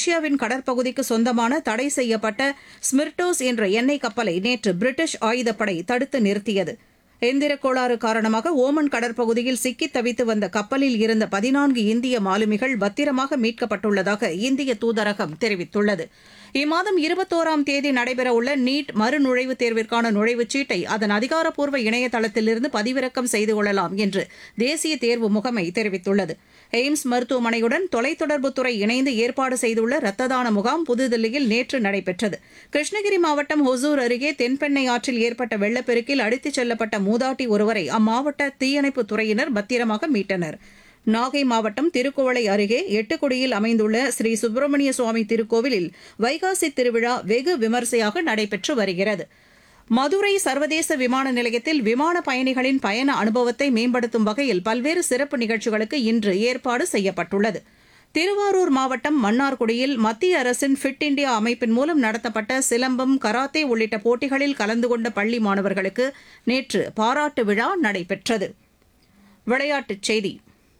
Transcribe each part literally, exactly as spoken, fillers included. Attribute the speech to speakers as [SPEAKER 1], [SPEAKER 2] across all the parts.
[SPEAKER 1] ரஷ்யாவின் கடற்பகுதிக்கு சொந்தமான தடை செய்யப்பட்ட ஸ்மிர்டோஸ் என்ற எண்ணெய் கப்பலை நேற்று பிரிட்டிஷ் ஆயுதப்படை தடுத்து நிறுத்தியது. எந்திரக் கோளாறு காரணமாக ஓமன் கடற்பகுதியில் சிக்கித் தவித்து வந்த கப்பலில் இருந்த பதினான்கு இந்திய மாலுமிகள் பத்திரமாக மீட்கப்பட்டுள்ளதாக இந்திய தூதரகம் தெரிவித்துள்ளது. இம்மாதம் இருபத்தோராம் தேதி நடைபெறவுள்ள நீட் மறுநுழைவுத் தேர்விற்கான நுழைவுச் சீட்டை அதன் அதிகாரப்பூர்வ இணையதளத்திலிருந்து பதிவிறக்கம் செய்து கொள்ளலாம் என்று தேசிய தேர்வு முகமை தெரிவித்துள்ளது. எய்ம்ஸ் மருத்துவமனையுடன் தொலைத்தொடர்புத்துறை இணைந்து ஏற்பாடு செய்துள்ள ரத்த தான முகாம் புதுதில்லியில் நேற்று நடைபெற்றது. கிருஷ்ணகிரி மாவட்டம் ஒசூர் அருகே தென்பெண்ணை ஆற்றில் ஏற்பட்ட வெள்ளப்பெருக்கில் அடித்துச் செல்லப்பட்ட மூதாட்டி ஒருவரை அம்மாவட்ட தீயணைப்புத் துறையினர் பத்திரமாக மீட்டனர். நாகை மாவட்டம் திருக்குவளை அருகே எட்டுக்குடியில் அமைந்துள்ள ஸ்ரீ சுப்பிரமணிய சுவாமி திருக்கோவிலில் வைகாசி திருவிழா வெகு விமரிசையாக நடைபெற்று வருகிறது. மதுரை சர்வதேச விமான நிலையத்தில் விமான பயணிகளின் பயண அனுபவத்தை மேம்படுத்தும் வகையில் பல்வேறு சிறப்பு நிகழ்ச்சிகளுக்கு இன்று ஏற்பாடு செய்யப்பட்டுள்ளது. திருவாரூர் மாவட்டம் மன்னார்குடியில் மத்திய அரசின் ஃபிட் இண்டியா அமைப்பின் மூலம் நடத்தப்பட்ட சிலம்பம், கராத்தே உள்ளிட்ட போட்டிகளில் கலந்து கொண்ட பள்ளி மாணவர்களுக்கு நேற்று பாராட்டு விழா நடைபெற்றது. விளையாட்டுச் செய்தி.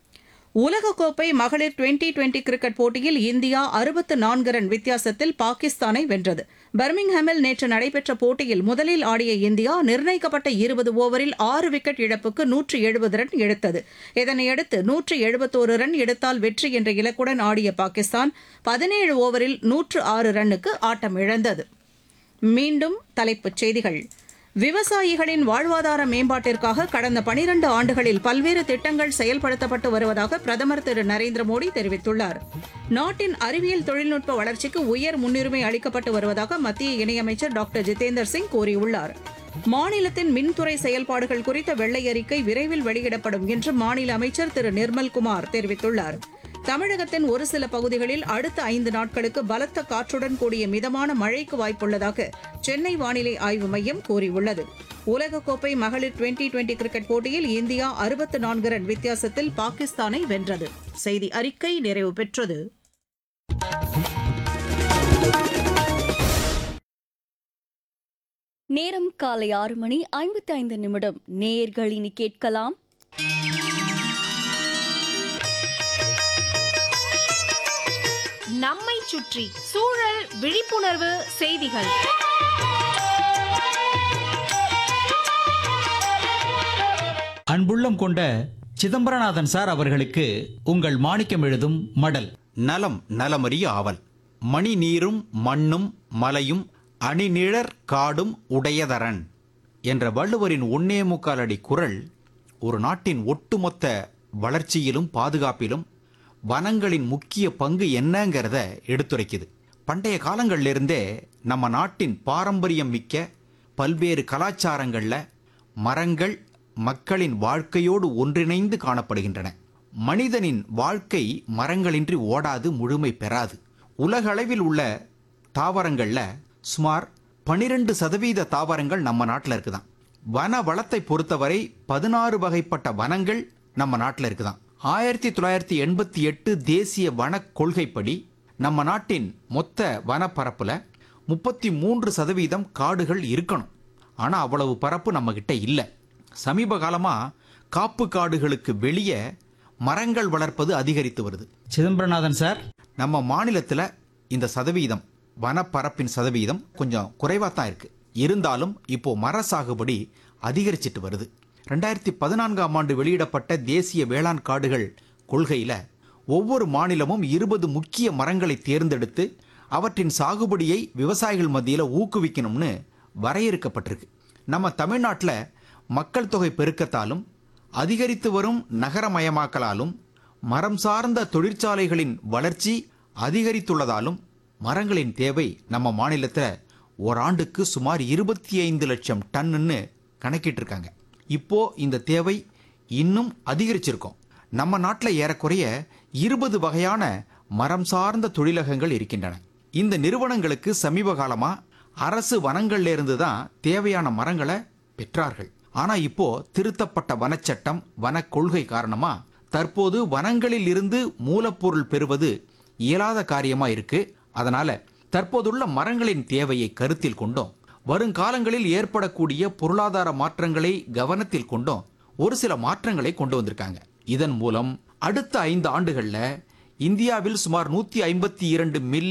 [SPEAKER 1] உலகக்கோப்பை மகளிர் டுவெண்டி டுவெண்டி கிரிக்கெட் போட்டியில் இந்தியா அறுபத்து நான்கு ரன் வித்தியாசத்தில் பாகிஸ்தானை வென்றது. பர்மிங்ஹாமில் நேற்று நடைபெற்ற போட்டியில் முதலில் ஆடிய இந்தியா நிர்ணயிக்கப்பட்ட இருபது ஓவரில் ஆறு விக்கெட் இழப்புக்கு நூற்று எழுபது ரன் எடுத்தது. இதனையடுத்து நூற்று எழுபத்தோரு ரன் எடுத்தால் வெற்றி என்ற இலக்குடன் ஆடிய பாகிஸ்தான் பதினேழு ஓவரில் நூற்று ஆறு ரன்னுக்கு ஆட்டமிழந்தது. மீண்டும் தலைப்புச் செய்திகள். விவசாயிகளின் வாழ்வாதார மேம்பாட்டிற்காக கடந்த பனிரண்டு ஆண்டுகளில் பல்வேறு திட்டங்கள் செயல்படுத்தப்பட்டு வருவதாக பிரதமர் திரு நரேந்திர மோடி தெரிவித்துள்ளார். நாட்டின் அறிவியல் தொழில்நுட்ப வளர்ச்சிக்கு உயர் முன்னுரிமை அளிக்கப்பட்டு வருவதாக மத்திய இணையமைச்சர் டாக்டர் ஜிதேந்தர் சிங் கூறியுள்ளார். மாநிலத்தின் மின்துறை செயல்பாடுகள் குறித்த வெள்ளை அறிக்கை விரைவில் வெளியிடப்படும் என்று மாநில அமைச்சர் திரு நிர்மல்குமார் தெரிவித்துள்ளார். தமிழகத்தின் ஒரு சில பகுதிகளில் அடுத்த ஐந்து நாட்களுக்கு பலத்த காற்றுடன் கூடிய மிதமான மழைக்கு வாய்ப்புள்ளதாக சென்னை வானிலை ஆய்வு மையம் கூறியுள்ளது. உலகக்கோப்பை மகளிர் டுவெண்டி டுவெண்டி கிரிக்கெட் போட்டியில் இந்தியா அறுபத்து நான்கு ரன் வித்தியாசத்தில் பாகிஸ்தானை வென்றது. செய்தி அறிக்கை நிறைவு பெற்றது.
[SPEAKER 2] நேரம் காலை ஆறு மணி ஐம்பத்தி ஐந்து நிமிடம். நேயர்கள் இனி கேட்கலாம்
[SPEAKER 3] நம்மை சுற்றி சூழல் விழிப்புணர்வு செய்திகள்.
[SPEAKER 4] அன்புள்ளம் கொண்ட சிதம்பரநாதன் சார் அவர்களுக்கு உங்கள் மாணிக்கம் எழுதும் மடல்.
[SPEAKER 5] நலம் நலமறிய ஆவல். மணி நீரும் மண்ணும் மலையும் அணிநிழற் காடும் உடையதரன் என்ற வள்ளுவரின் ஒன்னே முக்கால் அடி குறள் ஒரு நாட்டின் ஒட்டுமொத்த வளர்ச்சியிலும் பாதுகாப்பிலும் வனங்களின் முக்கிய பங்கு என்னங்கிறத எடுத்துரைக்குது. பண்டைய காலங்களிலிருந்தே நம்ம நாட்டின் பாரம்பரியம் மிக்க பல்வேறு கலாச்சாரங்களில் மரங்கள் மக்களின் வாழ்க்கையோடு ஒன்றிணைந்து காணப்படுகின்றன. மனிதனின் வாழ்க்கை மரங்களின்றி ஓடாது, முழுமை பெறாது. உலகளவில் உள்ள தாவரங்களில் சுமார் பனிரெண்டு சதவீத தாவரங்கள் நம்ம நாட்டில் இருக்குதான். வன வளத்தை பொறுத்தவரை பதினாறு வகைப்பட்ட வனங்கள் நம்ம நாட்டில் இருக்குதான். ஆயிரத்தி தொள்ளாயிரத்தி எண்பத்தி எட்டு தேசிய வன கொள்கைப்படி நம்ம நாட்டின் மொத்த வனப்பரப்புல முப்பத்தி மூன்று சதவீதம் காடுகள் இருக்கணும். ஆனால் அவ்வளவு பரப்பு நம்ம கிட்ட இல்லை. சமீப காலமாக காப்பு காடுகளுக்கு வெளியே மரங்கள் வளர்ப்பது அதிகரித்து வருது.
[SPEAKER 4] சிதம்பரநாதன் சார்,
[SPEAKER 5] நம்ம மாநிலத்தில் இந்த சதவீதம் வனப்பரப்பின் சதவீதம் கொஞ்சம் குறைவாக தான் இருக்கு. இருந்தாலும் இப்போ மர சாகுபடி அதிகரிச்சிட்டு வருது. ரெண்டாயிரத்தி பதினான்காம் ஆண்டு வெளியிடப்பட்ட தேசிய வேளாண் காடுகள் கொள்கையில் ஒவ்வொரு மாநிலமும் இருபது முக்கிய மரங்களை தேர்ந்தெடுத்து அவற்றின் சாகுபடியை விவசாயிகள் மத்தியில் ஊக்குவிக்கணும்னு வரையறுக்கப்பட்டிருக்கு. நம்ம தமிழ்நாட்டில் மக்கள் தொகை பெருக்கத்தாலும் அதிகரித்து வரும் நகரமயமாக்கலாலும் மரம் சார்ந்த தொழிற்சாலைகளின் வளர்ச்சி அதிகரித்துள்ளதாலும் மரங்களின் தேவை நம்ம மாநிலத்தில் ஓராண்டுக்கு சுமார் இருபத்தி ஐந்து லட்சம் டன்னுன்னு கணக்கிட்டிருக்காங்க. இப்போ இந்த தேவை இன்னும் அதிகரிச்சிருக்கும். நம்ம நாட்டில் ஏறக்குறைய இருபது வகையான மரம் சார்ந்த தொழிலகங்கள் இருக்கின்றன. இந்த நிறுவனங்களுக்கு சமீப காலமாக அரசு வனங்கள்ல இருந்து தான் தேவையான மரங்களை பெற்றார்கள். ஆனால் இப்போ திருத்தப்பட்ட வனச்சட்டம், வன கொள்கை காரணமாக தற்போது வனங்களில் இருந்து மூலப்பொருள் பெறுவது இயலாத காரியமா இருக்கு. அதனால தற்போதுள்ள மரங்களின் தேவையை கருத்தில் கொண்டோம், வருங்காலங்களில் ஏற்படக்கூடிய பொருளாதார மாற்றங்களை கவனத்தில் கொண்டும் ஒரு சில மாற்றங்களை கொண்டு வந்திருக்காங்க. இதன் மூலம் அடுத்த ஐந்து ஆண்டுகள்ல இந்தியாவில் சுமார் நூத்தி ஐம்பத்தி இரண்டு மில்லியன்